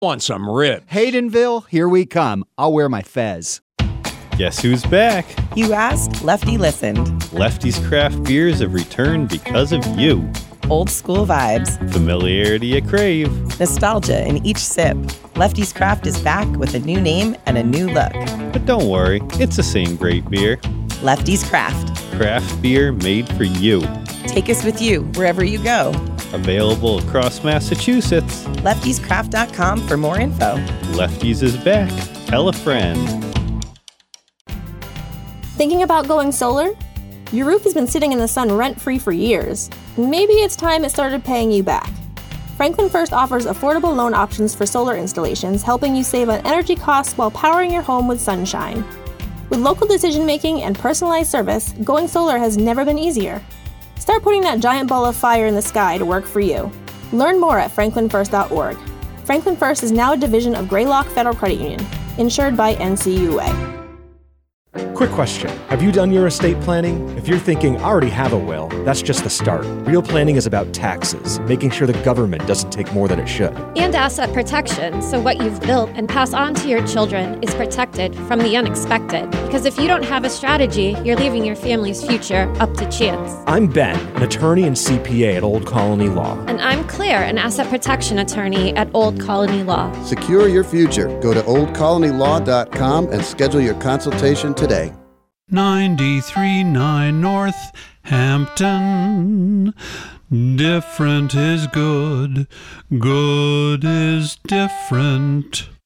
Want some ribs? Haydenville, here we come. I'll wear my fez. Guess who's back? You asked, Lefty listened. Lefty's craft beers have returned because of you. Old school vibes. Familiarity you crave. Nostalgia in each sip. Lefty's Craft is back with a new name and a new look. But don't worry, it's the same great beer. Lefty's Craft. Craft beer made for you. Take us with you wherever you go. Available across Massachusetts. Lefty'sCraft.com for more info. Lefty's is back. Tell a friend. Thinking about going solar? Your roof has been sitting in the sun rent-free for years. Maybe it's time it started paying you back. Franklin First offers affordable loan options for solar installations, helping you save on energy costs while powering your home with sunshine. With local decision-making and personalized service, going solar has never been easier. Start putting that giant ball of fire in the sky to work for you. Learn more at franklinfirst.org. Franklin First is now a division of Greylock Federal Credit Union, insured by NCUA. Quick question. Have you done your estate planning? If you're thinking, I already have a will, that's just the start. Real planning is about taxes, making sure the government doesn't take more than it should. And asset protection, so what you've built and pass on to your children is protected from the unexpected. Because if you don't have a strategy, you're leaving your family's future up to chance. I'm Ben, an attorney and CPA at Old Colony Law. And I'm Claire, an asset protection attorney at Old Colony Law. Secure your future. Go to oldcolonylaw.com and schedule your consultation today. 93.9 Northampton. Different is good. Good is different.